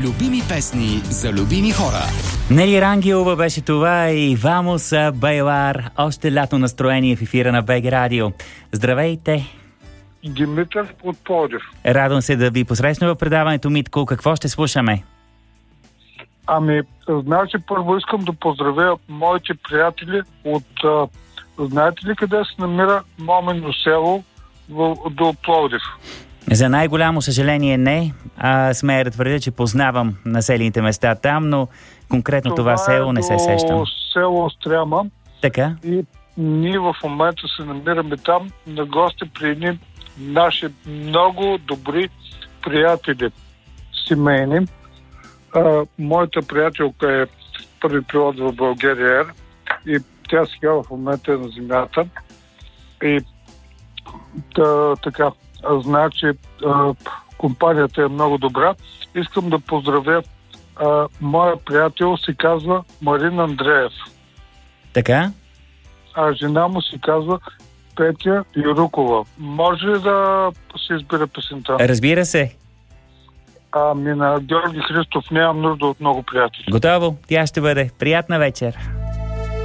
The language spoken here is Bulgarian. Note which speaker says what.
Speaker 1: Любими песни за любими хора.
Speaker 2: Нели Рангелова беше това и Vamos a bailar. Още лято настроение в ефира на БГ Радио. Здравейте!
Speaker 3: Димитър от Пловдив.
Speaker 2: Радвам се да ви посрещна в предаването, Митко. Какво ще слушаме?
Speaker 3: Значи първо искам да поздравя моите приятели от... знаете ли къде се намира Момено село до Пловдив?
Speaker 2: За най-голямо съжаление не. Смея да твърдя, че познавам населените места там, но конкретно това село не се сещам.
Speaker 3: Това е село Стряма.
Speaker 2: Така?
Speaker 3: И ние в момента се намираме там на гости при едни наши много добри приятели, семейни. Моята приятелка е първи пилот в България и тя сега в момента е на земята. И така, значи компанията е много добра. Искам да поздравя моя приятел, се казва Марин Андреев.
Speaker 2: Така?
Speaker 3: А жена му се казва Петя Юрукова. Може ли да се избира песента?
Speaker 2: Разбира се.
Speaker 3: На Георги Христов нямам нужда от много приятели.
Speaker 2: Готово. Тя ще бъде. Приятна вечер.